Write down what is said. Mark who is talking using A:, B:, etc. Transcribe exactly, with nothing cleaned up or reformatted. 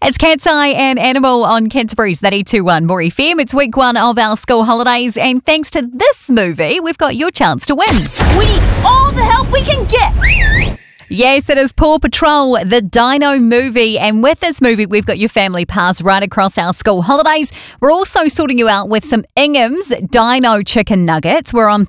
A: It's Cat's Eye and Animal on Canterbury's ninety-two point one More F M. It's week one of our school holidays, and thanks to this movie, we've got your chance to win.
B: We need all the help we can get.
A: Yes, it is Paw Patrol, the Dino movie. And with this movie, we've got your family pass right across our school holidays. We're also sorting you out with some Ingham's Dino Chicken Nuggets. We're on